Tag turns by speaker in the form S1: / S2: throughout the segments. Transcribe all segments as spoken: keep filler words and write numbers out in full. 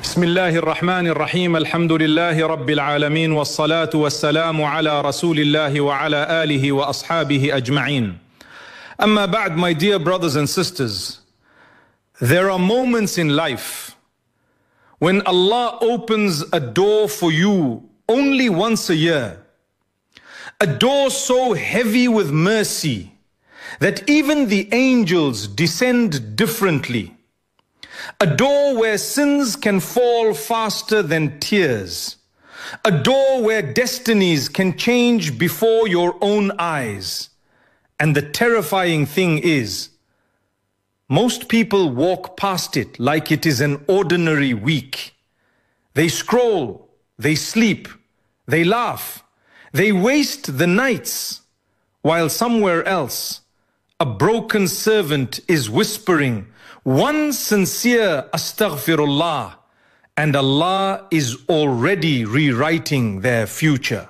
S1: بسم الله الرحمن الرحيم الحمد لله رب العالمين والصلاة والسلام على رسول الله وعلى آله وأصحابه أجمعين. أما بعد, my dear brothers and sisters, there are moments in life when Allah opens a door for you only once a year, a door so heavy with mercy that even the angels descend differently. A door where sins can fall faster than tears. A door where destinies can change before your own eyes. And the terrifying thing is, most people walk past it like it is an ordinary week. They scroll, they sleep, they laugh, they waste the nights, while somewhere else, a broken servant is whispering one sincere astaghfirullah, and Allah is already rewriting their future.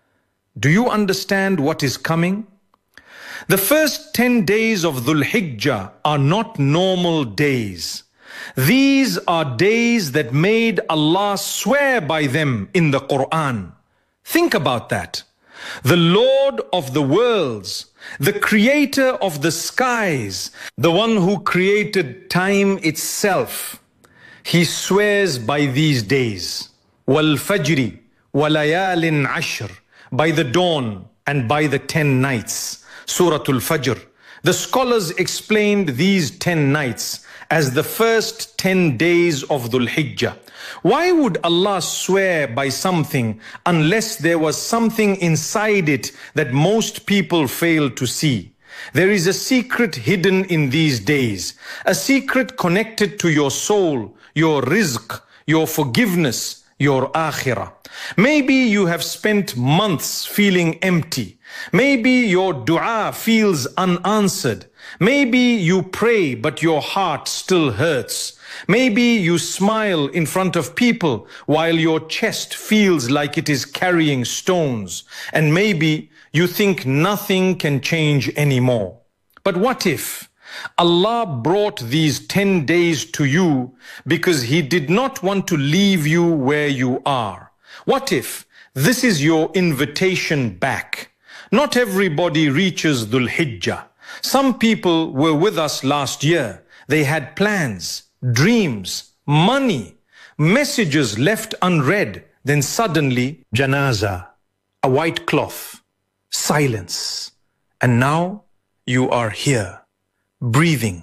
S1: Do you understand what is coming? The first ten days of Dhul Hijjah are not normal days. These are days that made Allah swear by them in the Quran. Think about that. The Lord of the worlds, the creator of the skies, the one who created time itself, he swears by these days. Wal fajri walayalin ashr, by the dawn and by the ten nights. Suratul Fajr. The scholars explained these ten nights as the first ten days of Dhul Hijjah. Why would Allah swear by something unless there was something inside it that most people fail to see? There is a secret hidden in these days, a secret connected to your soul, your rizq, your forgiveness, your akhirah. Maybe you have spent months feeling empty. Maybe your dua feels unanswered. Maybe you pray but your heart still hurts. Maybe you smile in front of people while your chest feels like it is carrying stones. And maybe you think nothing can change anymore. But what if Allah brought these ten days to you because He did not want to leave you where you are? What if this is your invitation back? Not everybody reaches Dhul Hijjah. Some people were with us last year. They had plans, dreams, money, messages left unread. Then suddenly, janaza, a white cloth, silence. And now you are here, breathing,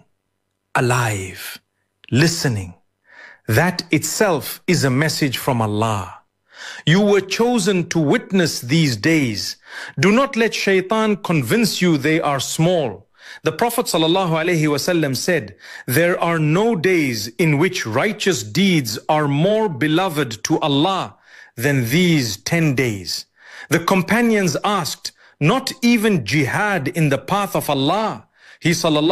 S1: alive, listening. That itself is a message from Allah. You were chosen to witness these days. Do not let shaitan convince you they are small. The Prophet ﷺ said, there are no days in which righteous deeds are more beloved to Allah than these ten days. The companions asked, not even jihad in the path of Allah? He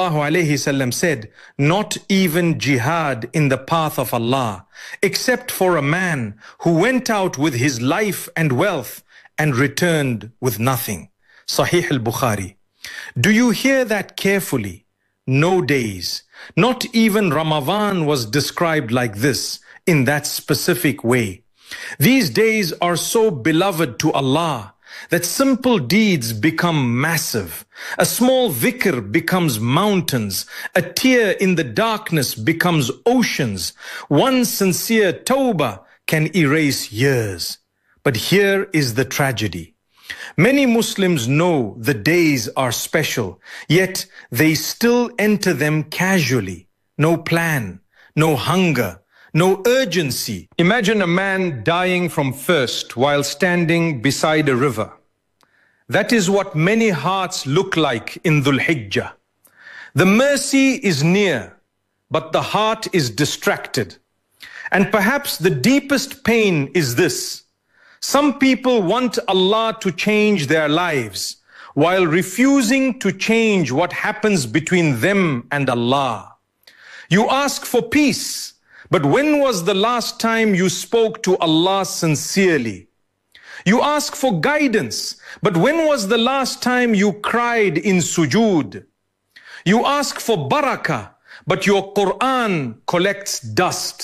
S1: ﷺ said, not even jihad in the path of Allah, except for a man who went out with his life and wealth and returned with nothing. Sahih al-Bukhari. Do you hear that carefully? No days. Not even Ramadan was described like this, in that specific way. These days are so beloved to Allah that simple deeds become massive. A small dhikr becomes mountains. A tear in the darkness becomes oceans. One sincere tawbah can erase years. But here is the tragedy. Many Muslims know the days are special, yet they still enter them casually. No plan, no hunger, no urgency. Imagine a man dying from thirst while standing beside a river. That is what many hearts look like in Dhul Hijjah. The mercy is near, but the heart is distracted. And perhaps the deepest pain is this. Some people want Allah to change their lives while refusing to change what happens between them and Allah. You ask for peace, but when was the last time you spoke to Allah sincerely? You ask for guidance, but when was the last time you cried in sujood? You ask for barakah, but your Quran collects dust.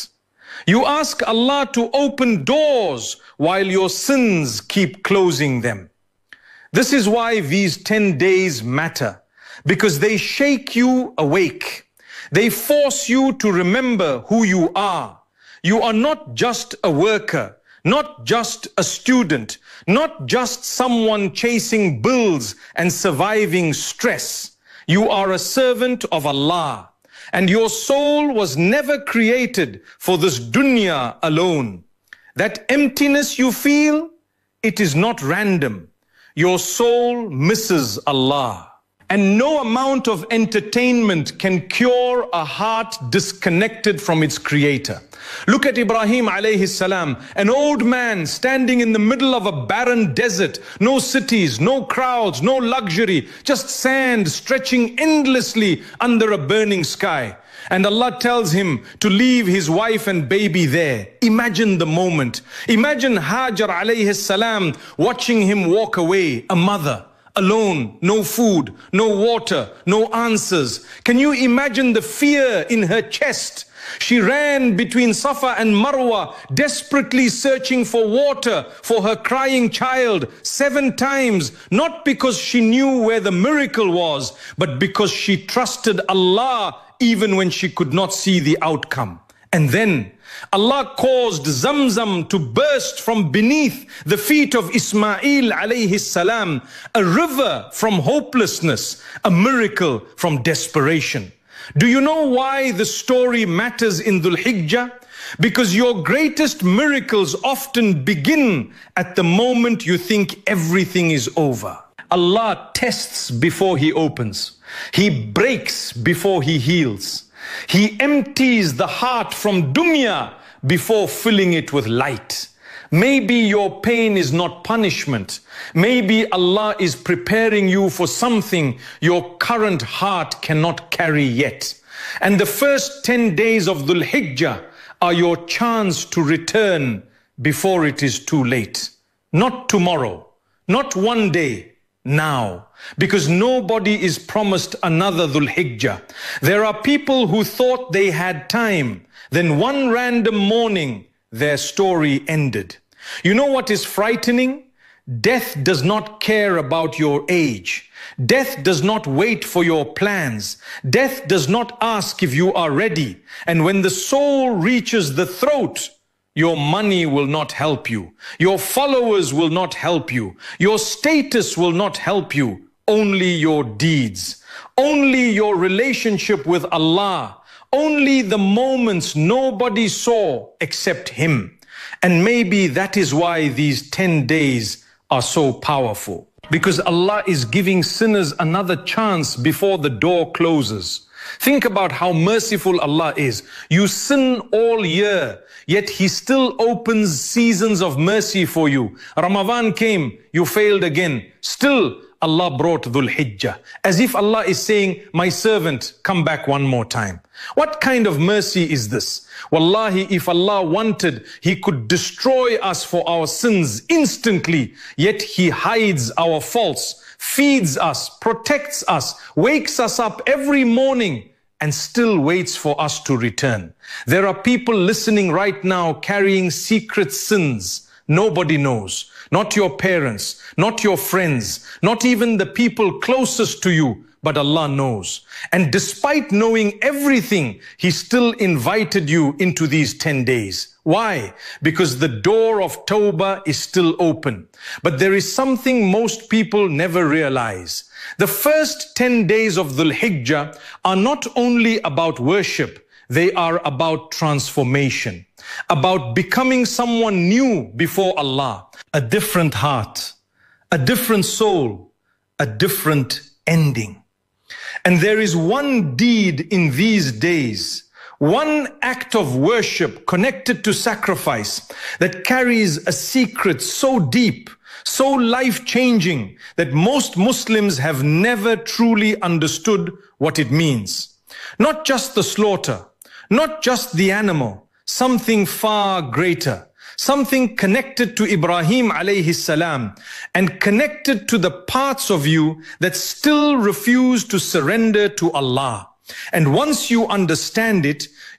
S1: You ask Allah to open doors while your sins keep closing them. This is why these ten days matter, because they shake you awake. They force you to remember who you are. You are not just a worker, not just a student, not just someone chasing bills and surviving stress. You are a servant of Allah, and your soul was never created for this dunya alone. That emptiness you feel, it is not random. Your soul misses Allah. And no amount of entertainment can cure a heart disconnected from its creator. Look at Ibrahim alayhi salam, an old man standing in the middle of a barren desert. No cities, no crowds, no luxury, just sand stretching endlessly under a burning sky. And Allah tells him to leave his wife and baby there. Imagine the moment. Imagine Hajar alayhi salam watching him walk away, a mother. Alone, no food, no water, no answers. Can you imagine the fear in her chest? She ran between Safa and Marwa, desperately searching for water for her crying child seven times, not because she knew where the miracle was, but because she trusted Allah even when she could not see the outcome. And then Allah caused Zamzam to burst from beneath the feet of Ismail alayhi salam, a river from hopelessness, a miracle from desperation. Do you know why the story matters in Dhul Hijjah? Because your greatest miracles often begin at the moment you think everything is over. Allah tests before He opens. He breaks before He heals. He empties the heart from dunya before filling it with light. Maybe your pain is not punishment. Maybe Allah is preparing you for something your current heart cannot carry yet. And the first ten days of Dhul Hijjah are your chance to return before it is too late. Not tomorrow, not one day, now. Because nobody is promised another Dhul Hijjah. There are people who thought they had time. Then one random morning, their story ended. You know what is frightening? Death does not care about your age. Death does not wait for your plans. Death does not ask if you are ready. And when the soul reaches the throat, your money will not help you. Your followers will not help you. Your status will not help you. Only your deeds. Only your relationship with Allah. Only the moments nobody saw except Him. And maybe that is why these ten days are so powerful. Because Allah is giving sinners another chance before the door closes. Think about how merciful Allah is. You sin all year, yet He still opens seasons of mercy for you. Ramadan came, you failed again. Still, Allah brought Dhul Hijjah. As if Allah is saying, my servant, come back one more time. What kind of mercy is this? Wallahi, if Allah wanted, He could destroy us for our sins instantly. Yet He hides our faults, feeds us, protects us, wakes us up every morning, and still waits for us to return. There are people listening right now carrying secret sins. Nobody knows. Not your parents, not your friends, not even the people closest to you, but Allah knows. And despite knowing everything, He still invited you into these ten days. Why? Because the door of Tawbah is still open. But there is something most people never realize. The first ten days of Dhul Hijjah are not only about worship, they are about transformation, about becoming someone new before Allah, a different heart, a different soul, a different ending. And there is one deed in these days, one act of worship connected to sacrifice that carries a secret so deep, so life-changing that most Muslims have never truly understood what it means. Not just the slaughter, not just the animal, something far greater, something connected to Ibrahim alayhi salam and connected to the parts of you that still refuse to surrender to Allah. And once you understand it,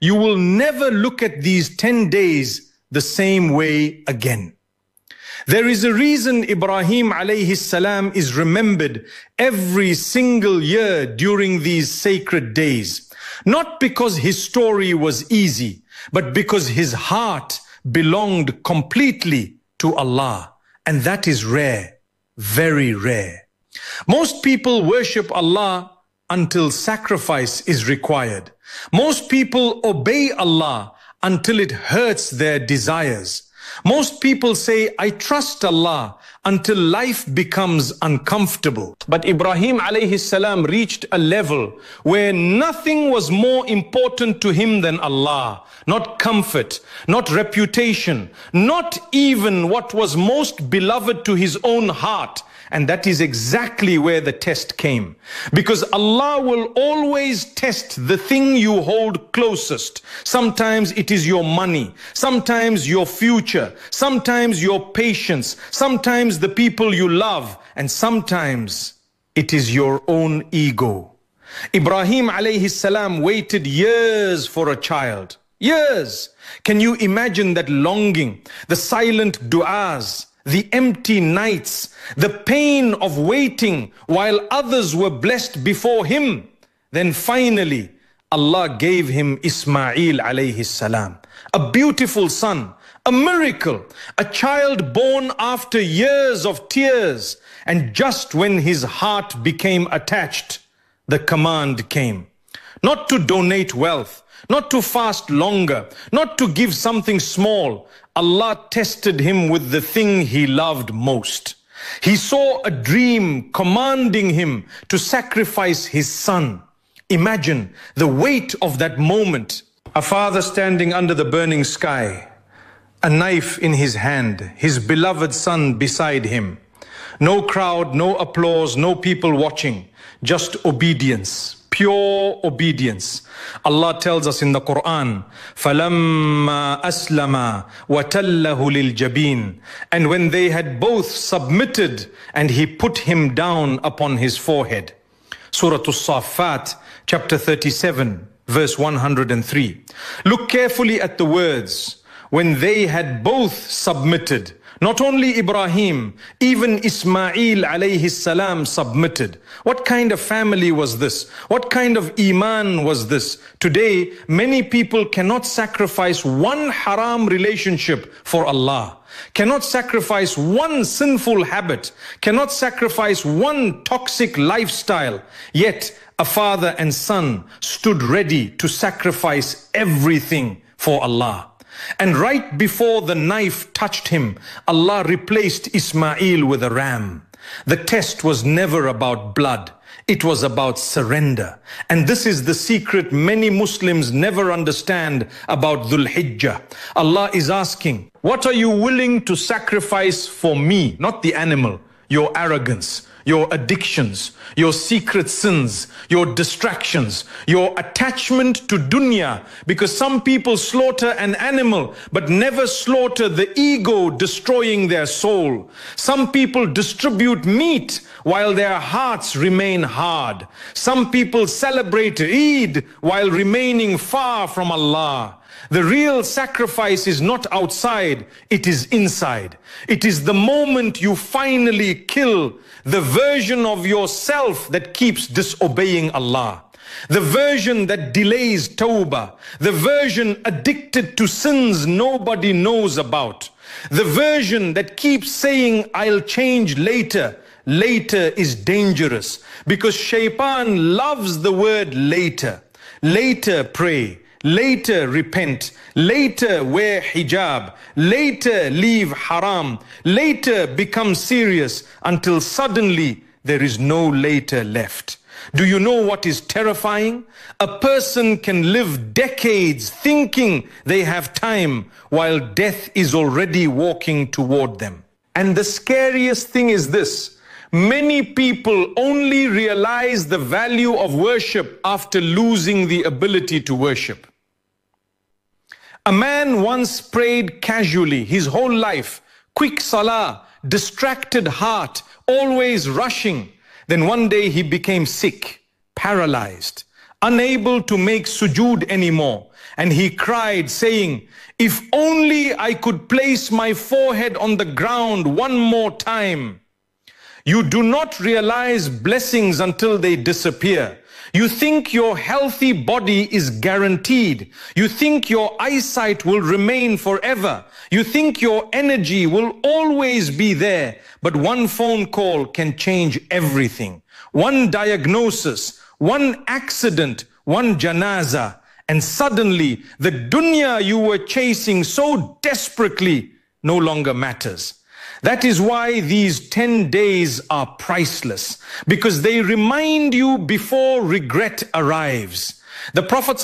S1: you will never look at these ten days the same way again. There is a reason Ibrahim alayhi salam is remembered every single year during these sacred days. Not because his story was easy, but because his heart belonged completely to Allah. And that is rare, very rare. Most people worship Allah until sacrifice is required. Most people obey Allah until it hurts their desires. Most people say, I trust Allah until life becomes uncomfortable. But Ibrahim alayhi salam reached a level where nothing was more important to him than Allah. Not comfort, not reputation, not even what was most beloved to his own heart. And that is exactly where the test came. Because Allah will always test the thing you hold closest. Sometimes it is your money, sometimes your future, sometimes your patience, sometimes the people you love, and sometimes it is your own ego. Ibrahim alayhi salam waited years for a child. Years. Can you imagine that longing, the silent du'as, the empty nights, the pain of waiting while others were blessed before him? Then finally, Allah gave him Ismail alayhi salam, a beautiful son, a miracle, a child born after years of tears. And just when his heart became attached, the command came. Not to donate wealth, not to fast longer, not to give something small. Allah tested him with the thing he loved most. He saw a dream commanding him to sacrifice his son. Imagine the weight of that moment. A father standing under the burning sky, a knife in his hand, his beloved son beside him. No crowd, no applause, no people watching, just obedience. Pure obedience. Allah tells us in the Quran, فَلَمَّا أَسْلَمَا وَتَلَّهُ لِلْجَبِينَ. And when they had both submitted, and he put him down upon his forehead. Surah As-Saffat, chapter thirty-seven, verse one hundred three. Look carefully at the words. When they had both submitted. Not only Ibrahim, even Ismail alayhi salam submitted. What kind of family was this? What kind of iman was this? Today, many people cannot sacrifice one haram relationship for Allah, cannot sacrifice one sinful habit, cannot sacrifice one toxic lifestyle. Yet, a father and son stood ready to sacrifice everything for Allah. And right before the knife touched him, Allah replaced Ismail with a ram. The test was never about blood. It was about surrender. And this is the secret many Muslims never understand about Dhul Hijjah. Allah is asking, what are you willing to sacrifice for me? Not the animal, your arrogance, your addictions, your secret sins, your distractions, your attachment to dunya. Because some people slaughter an animal, but never slaughter the ego destroying their soul. Some people distribute meat while their hearts remain hard. Some people celebrate Eid while remaining far from Allah. The real sacrifice is not outside, it is inside. It is the moment you finally kill the version of yourself that keeps disobeying Allah. The version that delays tawbah. The version addicted to sins nobody knows about. The version that keeps saying, I'll change later. Later is dangerous because shaitan loves the word later. Later pray. Later repent, later wear hijab, later leave haram, later become serious until suddenly there is no later left. Do you know what is terrifying? A person can live decades thinking they have time while death is already walking toward them. And the scariest thing is this. Many people only realize the value of worship after losing the ability to worship. A man once prayed casually his whole life, quick salah, distracted heart, always rushing. Then one day he became sick, paralyzed. unable to make sujood anymore. And he cried, saying, if only I could place my forehead on the ground one more time. You do not realize blessings until they disappear. You think your healthy body is guaranteed. You think your eyesight will remain forever. You think your energy will always be there. But one phone call can change everything. One diagnosis, one accident, one janaza, and suddenly the dunya you were chasing so desperately no longer matters. That is why these ten days are priceless, because they remind you before regret arrives. The Prophet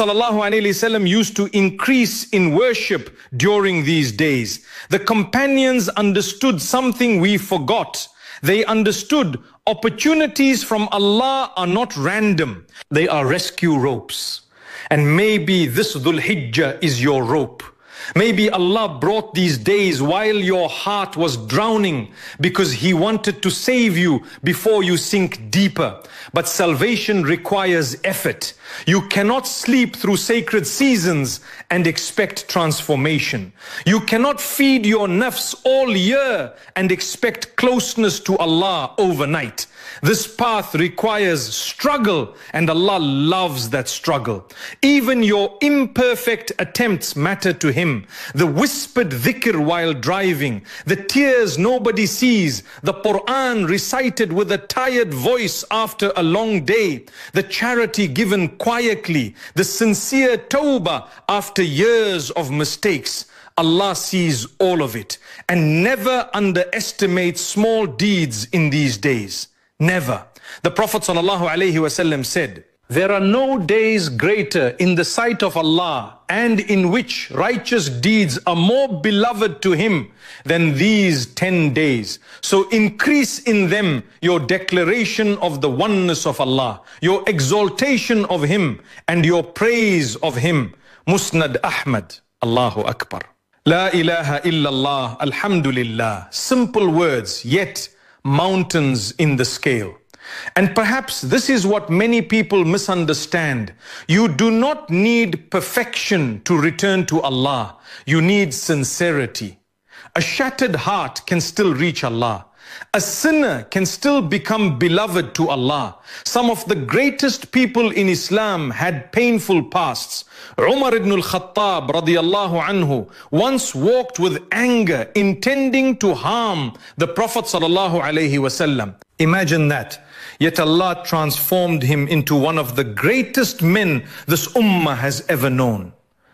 S1: ﷺ used to increase in worship during these days. The companions understood something we forgot. They understood opportunities from Allah are not random. They are rescue ropes. And maybe this Dhul Hijjah is your rope. Maybe Allah brought these days while your heart was drowning because He wanted to save you before you sink deeper. But salvation requires effort. You cannot sleep through sacred seasons and expect transformation. You cannot feed your nafs all year and expect closeness to Allah overnight. This path requires struggle, and Allah loves that struggle. Even your imperfect attempts matter to Him. The whispered dhikr while driving, the tears nobody sees, the Quran recited with a tired voice after a long day, the charity given quietly, the sincere tawbah after years of mistakes. Allah sees all of it and never underestimates small deeds in these days. Never. The Prophet ﷺ said, there are no days greater in the sight of Allah and in which righteous deeds are more beloved to Him than these ten days. So increase in them your declaration of the oneness of Allah, your exaltation of Him, and your praise of Him. Musnad Ahmad. Allahu Akbar. La ilaha illallah, alhamdulillah. Simple words, yet mountains in the scale. And perhaps this is what many people misunderstand. You do not need perfection to return to Allah. You need sincerity. A shattered heart can still reach Allah. A sinner can still become beloved to Allah. Some of the greatest people in Islam had painful pasts. Umar ibn al-Khattab radiyallahu anhu once walked with anger, intending to harm the Prophet sallallahu alaihi wasallam. Imagine that. Yet Allah transformed him into one of the greatest men this ummah has ever known.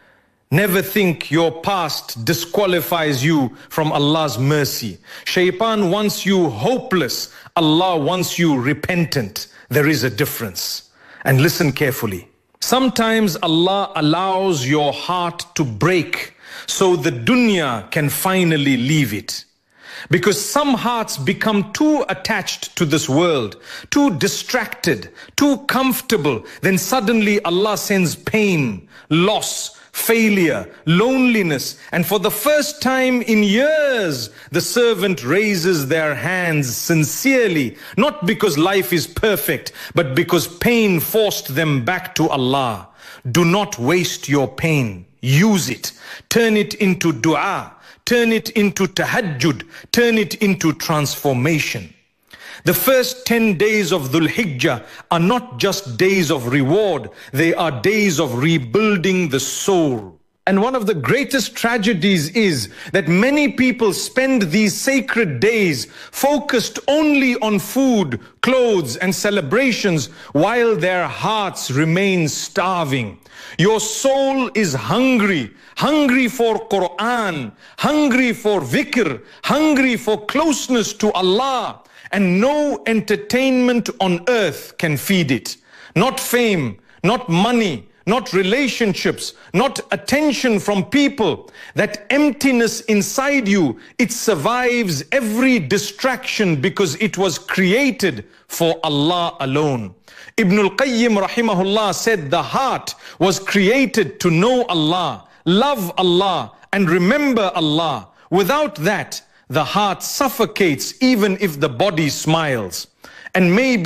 S1: Never think your past disqualifies you from Allah's mercy. Shaitan wants you hopeless. Allah wants you repentant. There is a difference. And listen carefully. Sometimes Allah allows your heart to break so the dunya can finally leave it. Because some hearts become too attached to this world, too distracted, too comfortable. Then suddenly Allah sends pain, loss, failure, loneliness, and for the first time in years, the servant raises their hands sincerely, not because life is perfect, but because pain forced them back to Allah. Do not waste your pain. Use it. Turn it into dua. Turn it into tahajjud. Turn it into transformation. The first ten days of Dhul Hijjah are not just days of reward, they are days of rebuilding the soul. And one of the greatest tragedies is that many people spend these sacred days focused only on food, clothes, and celebrations while their hearts remain starving. Your soul is hungry, hungry for Quran, hungry for dhikr, hungry for closeness to Allah. And no entertainment on earth can feed it. Not fame, not money, not relationships, not attention from people. That emptiness inside you, it survives every distraction because it was created for Allah alone. Ibn al-Qayyim rahimahullah said the heart was created to know Allah, love Allah, and remember Allah. Without that, the heart suffocates even if the body smiles. And maybe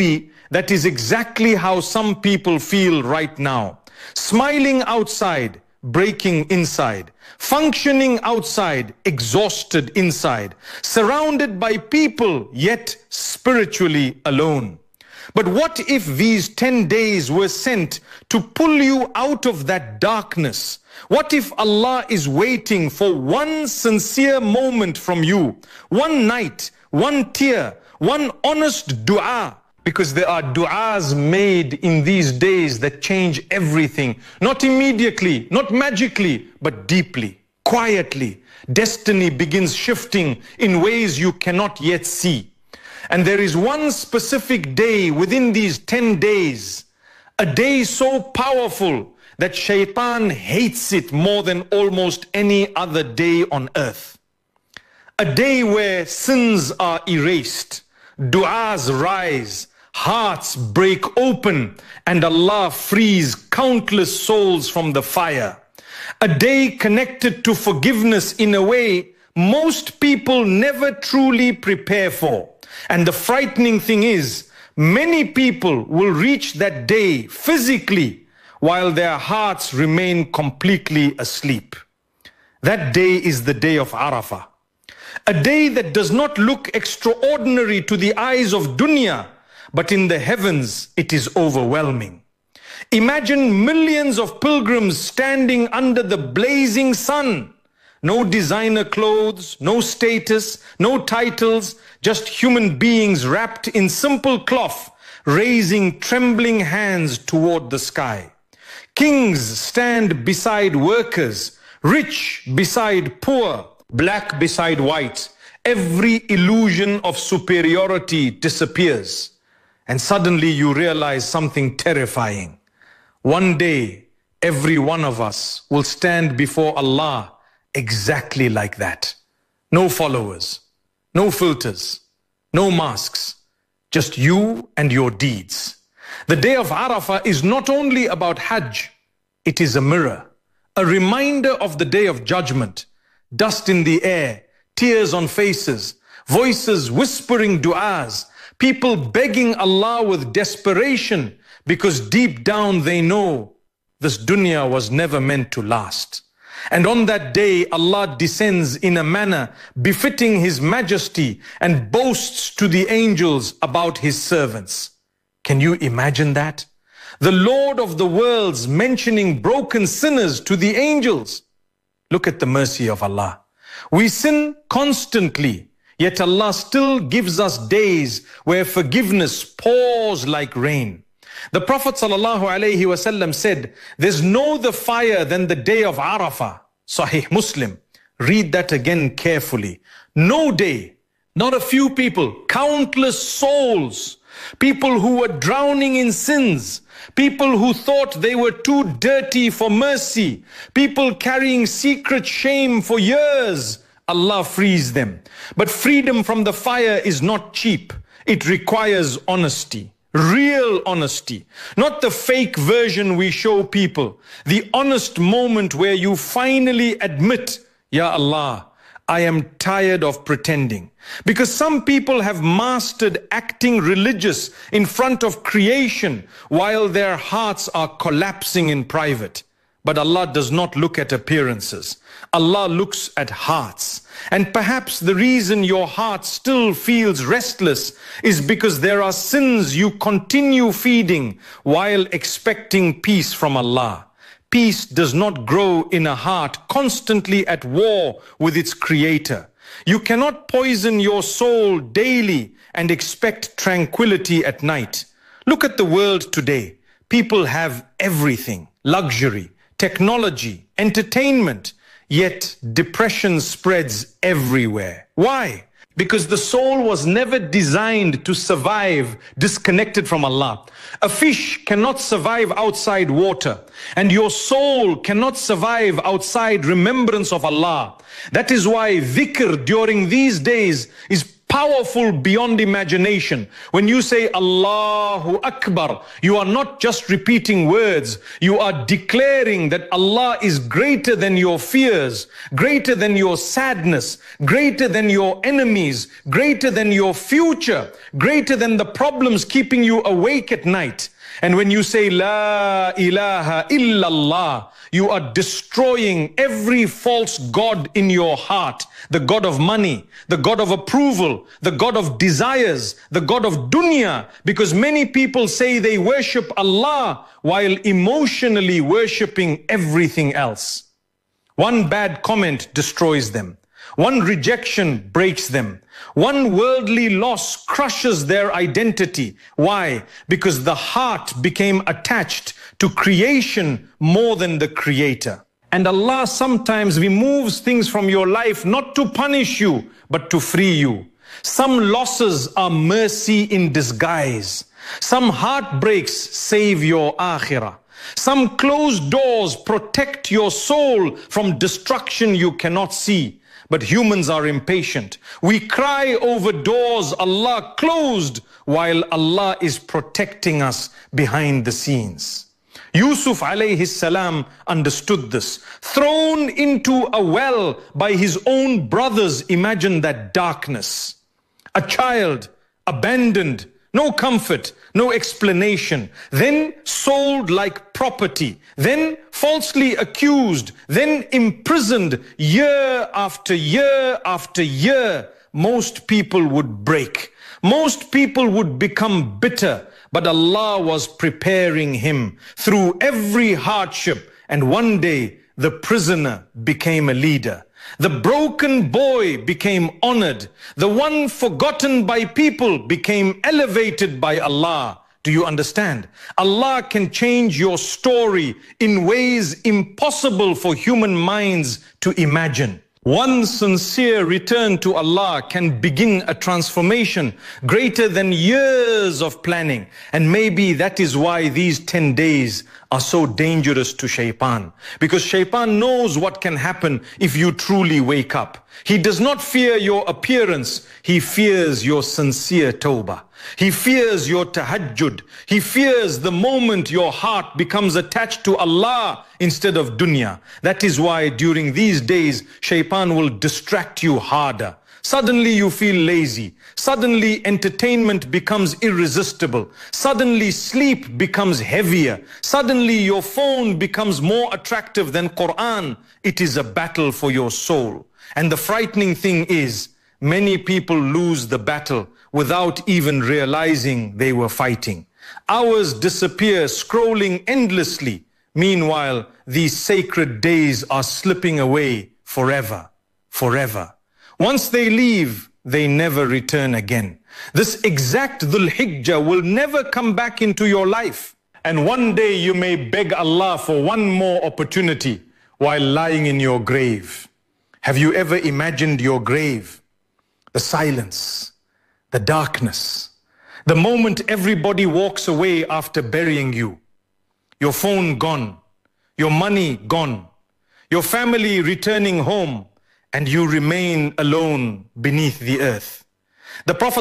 S1: that is exactly how some people feel right now. Smiling outside, breaking inside. Functioning outside, exhausted inside. Surrounded by people, yet spiritually alone. But what if these ten days were sent to pull you out of that darkness? What if Allah is waiting for one sincere moment from you? One night, one tear, one honest dua. Because there are du'as made in these days that change everything. Not immediately, not magically, but deeply, quietly. Destiny begins shifting in ways you cannot yet see. And there is one specific day within these ten days, a day so powerful that shaitan hates it more than almost any other day on earth. A day where sins are erased, du'as rise, hearts break open, and Allah frees countless souls from the fire. A day connected to forgiveness in a way most people never truly prepare for. And the frightening thing is, many people will reach that day physically while their hearts remain completely asleep. That day is the day of Arafah. A day that does not look extraordinary to the eyes of dunya, but in the heavens it is overwhelming. Imagine millions of pilgrims standing under the blazing sun. No designer clothes, no status, no titles, just human beings wrapped in simple cloth, raising trembling hands toward the sky. Kings stand beside workers, rich beside poor, black beside white. Every illusion of superiority disappears. And suddenly you realize something terrifying. One day, every one of us will stand before Allah exactly like that. No followers, no filters, no masks, just you and your deeds. The day of Arafah is not only about Hajj, it is a mirror, a reminder of the day of judgment. Dust in the air, tears on faces, voices whispering du'as, people begging Allah with desperation because deep down they know this dunya was never meant to last. And on that day, Allah descends in a manner befitting His majesty and boasts to the angels about His servants. Can you imagine that? The Lord of the worlds mentioning broken sinners to the angels. Look at the mercy of Allah. We sin constantly, yet Allah still gives us days where forgiveness pours like rain. The Prophet ﷺ said, there's no other fire than the day of Arafah. Sahih Muslim. Read that again carefully. No day, not a few people, countless souls, people who were drowning in sins, people who thought they were too dirty for mercy, people carrying secret shame for years. Allah frees them. But freedom from the fire is not cheap. It requires honesty. Real honesty, not the fake version we show people. The honest moment where you finally admit, Ya Allah, I am tired of pretending. Because some people have mastered acting religious in front of creation while their hearts are collapsing in private. But Allah does not look at appearances. Allah looks at hearts. And perhaps the reason your heart still feels restless is because there are sins you continue feeding while expecting peace from Allah. Peace does not grow in a heart constantly at war with its creator. You cannot poison your soul daily and expect tranquility at night. Look at the world today. People have everything, luxury, technology, entertainment, yet depression spreads everywhere. Why? Because the soul was never designed to survive disconnected from Allah. A fish cannot survive outside water, and your soul cannot survive outside remembrance of Allah. That is why dhikr during these days is powerful beyond imagination. When you say Allahu Akbar, you are not just repeating words, you are declaring that Allah is greater than your fears, greater than your sadness, greater than your enemies, greater than your future, greater than the problems keeping you awake at night. And when you say La ilaha illallah, you are destroying every false god in your heart. The god of money, the god of approval, the god of desires, the god of dunya. Because many people say they worship Allah while emotionally worshipping everything else. One bad comment destroys them. One rejection breaks them. One worldly loss crushes their identity. Why? Because the heart became attached to creation more than the creator. And Allah sometimes removes things from your life not to punish you, but to free you. Some losses are mercy in disguise. Some heartbreaks save your akhirah. Some closed doors protect your soul from destruction you cannot see. But humans are impatient. We cry over doors Allah closed while Allah is protecting us behind the scenes. Yusuf alayhi salam understood this. Thrown into a well by his own brothers, imagine that darkness. A child, abandoned, no comfort, no explanation, then sold like property, then falsely accused, then imprisoned year after year after year. Most people would break. Most people would become bitter, but Allah was preparing him through every hardship. And one day the prisoner became a leader. The broken boy became honored. The one forgotten by people became elevated by Allah. Do you understand? Allah can change your story in ways impossible for human minds to imagine. One sincere return to Allah can begin a transformation greater than years of planning. And maybe that is why these ten days are so dangerous to Shaitan. Because Shaitan knows what can happen if you truly wake up. He does not fear your appearance. He fears your sincere tawbah. He fears your tahajjud. He fears the moment your heart becomes attached to Allah instead of dunya. That is why during these days, Shaitan will distract you harder. Suddenly you feel lazy. Suddenly entertainment becomes irresistible. Suddenly sleep becomes heavier. Suddenly your phone becomes more attractive than Quran. It is a battle for your soul. And the frightening thing is, many people lose the battle without even realizing they were fighting. Hours disappear scrolling endlessly. Meanwhile, these sacred days are slipping away forever, forever. Once they leave, they never return again. This exact Dhul Hijjah will never come back into your life. And one day you may beg Allah for one more opportunity while lying in your grave. Have you ever imagined your grave? The silence, the darkness, the moment everybody walks away after burying you. Your phone gone, your money gone, your family returning home, and you remain alone beneath the earth. The Prophet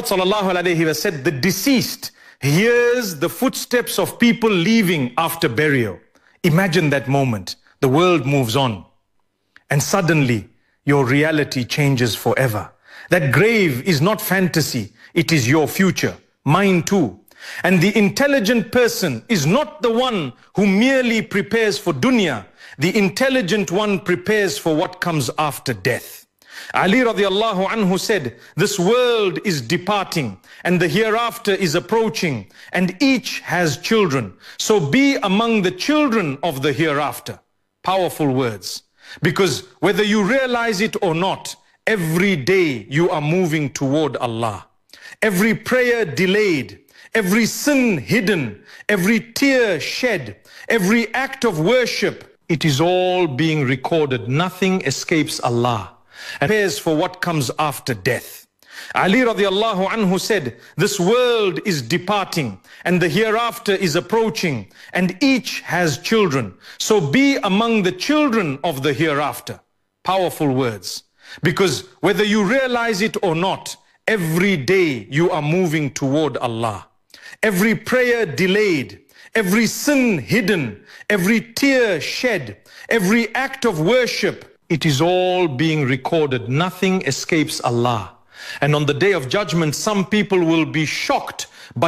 S1: ﷺ said, the deceased hears the footsteps of people leaving after burial. Imagine that moment. The world moves on. And suddenly, your reality changes forever. That grave is not fantasy. It is your future. Mine too. And the intelligent person is not the one who merely prepares for dunya. The intelligent one prepares for what comes after death. Ali radiallahu anhu said, this world is departing and the hereafter is approaching, and each has children. So be among the children of the hereafter. Powerful words. Because whether you realize it or not, every day you are moving toward Allah. Every prayer delayed, every sin hidden, every tear shed, every act of worship, it is all being recorded. Nothing escapes Allah. And prepares for what comes after death. Ali radiallahu anhu said, this world is departing and the hereafter is approaching, and each has children. So be among the children of the hereafter. Powerful words. Because whether you realize it or not, every day you are moving toward Allah. Every prayer delayed, every sin hidden, every tear shed, every act of worship, it is all being recorded. Nothing escapes Allah. And on the day of judgment, some people will be shocked